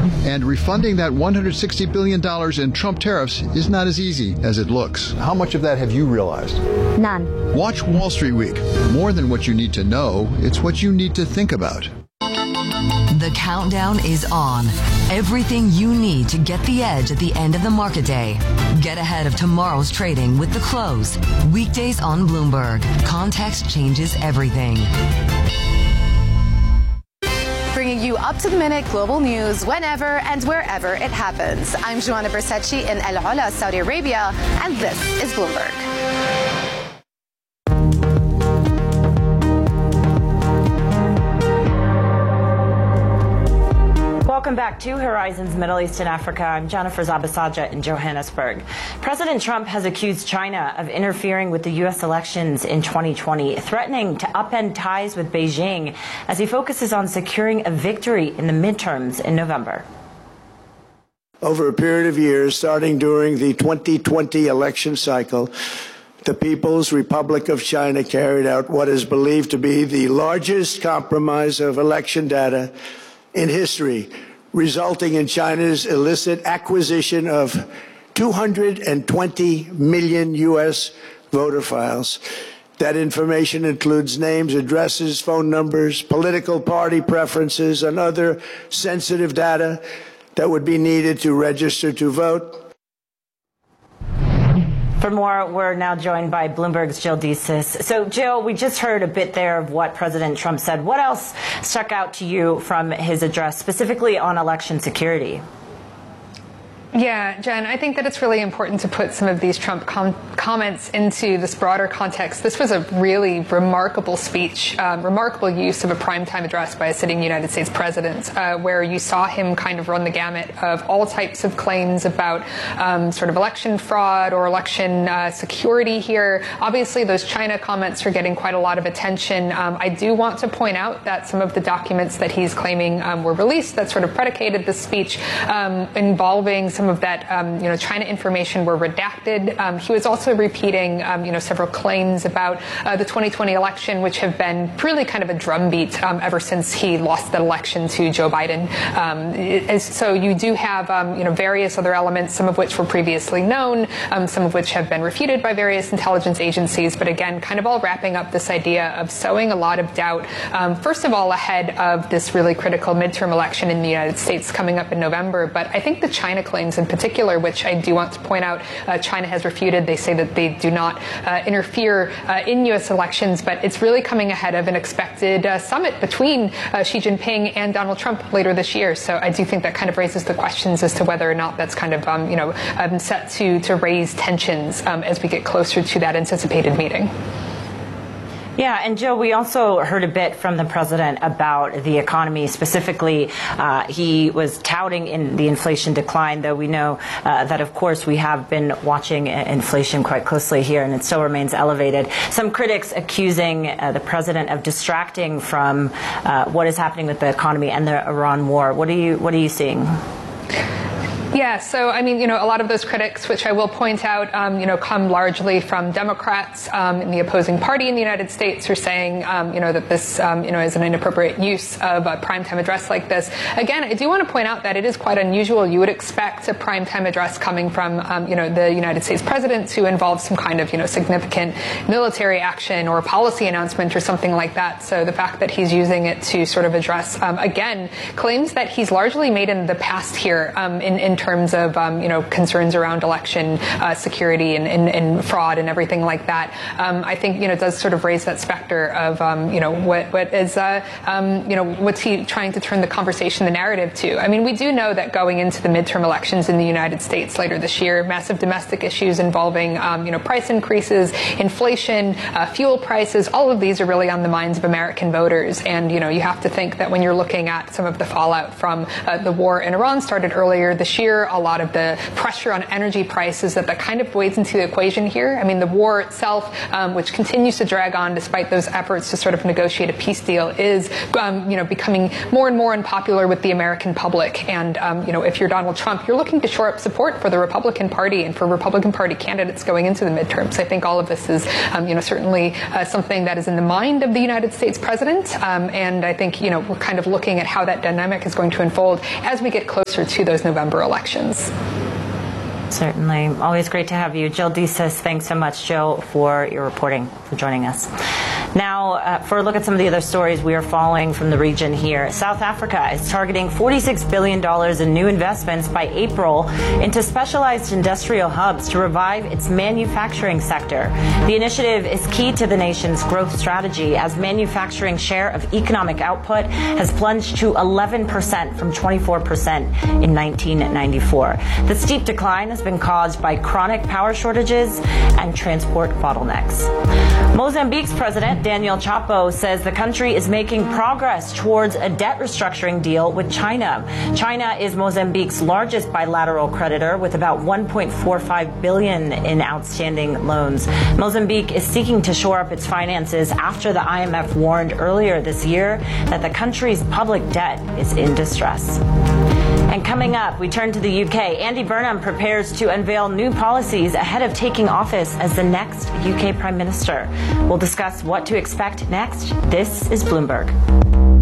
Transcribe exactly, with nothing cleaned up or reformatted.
And refunding that one hundred sixty billion dollars in Trump tariffs is not as easy as it looks. How much of that have you realized? None. Watch Wall Street Week. More than what you need to know, it's what you need to think about. The countdown is on. Everything you need to get the edge at the end of the market day. Get ahead of tomorrow's trading with The Close. Weekdays on Bloomberg. Context changes everything. Bringing you up-to-the-minute global news whenever and wherever it happens. I'm Joanna Bersecci in El Ula, Saudi Arabia, and this is Bloomberg. Welcome back to Horizons Middle East and Africa. I'm Jennifer Zabasaja in Johannesburg. President Trump has accused China of interfering with the U S elections in twenty twenty, threatening to upend ties with Beijing as he focuses on securing a victory in the midterms in November. Over a period of years, starting during the twenty twenty election cycle, the People's Republic of China carried out what is believed to be the largest compromise of election data in history, resulting in China's illicit acquisition of two hundred twenty million U S voter files. That information includes names, addresses, phone numbers, political party preferences, and other sensitive data that would be needed to register to vote. For more, we're now joined by Bloomberg's Jill Desis. So, Jill, we just heard a bit there of what President Trump said. What else stuck out to you from his address, specifically on election security? Yeah, Jen, I think that it's really important to put some of these Trump com- comments into this broader context. This was a really remarkable speech, um, remarkable use of a primetime address by a sitting United States president, uh, where you saw him kind of run the gamut of all types of claims about um, sort of election fraud or election uh, security here. Obviously, those China comments are getting quite a lot of attention. Um, I do want to point out that some of the documents that he's claiming um, were released that sort of predicated this speech um, involving some Some of that, um, you know, China information were redacted. Um, he was also repeating, um, you know, several claims about uh, the twenty twenty election, which have been really kind of a drumbeat um, ever since he lost that election to Joe Biden. Um, it, so you do have, um, you know, various other elements, some of which were previously known, um, some of which have been refuted by various intelligence agencies. But again, kind of all wrapping up this idea of sowing a lot of doubt, um, first of all, ahead of this really critical midterm election in the United States coming up in November. But I think the China claims in particular, which I do want to point out, uh, China has refuted. They say that they do not uh, interfere uh, in U S elections, but it's really coming ahead of an expected uh, summit between uh, Xi Jinping and Donald Trump later this year. So I do think that kind of raises the questions as to whether or not that's kind of, um, you know, um, set to, to raise tensions um, as we get closer to that anticipated meeting. Yeah, and Jill, we also heard a bit from the president about the economy. Specifically, uh, he was touting in the inflation decline, though we know uh, that, of course, we have been watching inflation quite closely here, and it still remains elevated. Some critics accusing uh, the president of distracting from uh, what is happening with the economy and the Iran war. What are you, what are you seeing? Yeah, so, I mean, you know, a lot of those critics, which I will point out, um, you know, come largely from Democrats um, in the opposing party in the United States, who are saying, um, you know, that this, um, you know, is an inappropriate use of a primetime address like this. Again, I do want to point out that it is quite unusual. You would expect a primetime address coming from, um, you know, the United States president to involve some kind of, you know, significant military action or policy announcement or something like that. So the fact that he's using it to sort of address, um, again, claims that he's largely made in the past here um, in, in terms of, um, you know, concerns around election uh, security and, and, and fraud and everything like that, um, I think, you know, does sort of raise that specter of, um, you know, what, what is, uh, um, you know, what's he trying to turn the conversation, the narrative to? I mean, we do know that going into the midterm elections in the United States later this year, massive domestic issues involving, um, you know, price increases, inflation, uh, fuel prices, all of these are really on the minds of American voters. And, you know, you have to think that when you're looking at some of the fallout from uh, the war in Iran started earlier this year, fear, a lot of the pressure on energy prices, that that kind of weighs into the equation here. I mean, the war itself, um, which continues to drag on despite those efforts to sort of negotiate a peace deal, is, um, you know, becoming more and more unpopular with the American public. And, um, you know, if you're Donald Trump, you're looking to shore up support for the Republican Party and for Republican Party candidates going into the midterms. I think all of this is, um, you know, certainly uh, something that is in the mind of the United States president. Um, and I think, you know, we're kind of looking at how that dynamic is going to unfold as we get closer to those November elections. Certainly. Always great to have you. Jill Deesis, thanks so much, Jill, for your reporting, for joining us. Now, uh, for a look at some of the other stories we are following from the region here. South Africa is targeting forty-six billion dollars in new investments by April into specialized industrial hubs to revive its manufacturing sector. The initiative is key to the nation's growth strategy, as manufacturing share of economic output has plunged to eleven percent from twenty-four percent in nineteen ninety-four. The steep decline has been caused by chronic power shortages and transport bottlenecks. Mozambique's president, Daniel Chapo, says the country is making progress towards a debt restructuring deal with China. China is Mozambique's largest bilateral creditor, with about one point four five billion dollars in outstanding loans. Mozambique is seeking to shore up its finances after the I M F warned earlier this year that the country's public debt is in distress. And coming up, we turn to the U K. Andy Burnham prepares to unveil new policies ahead of taking office as the next U K Prime Minister. We'll discuss what to expect next. This is Bloomberg.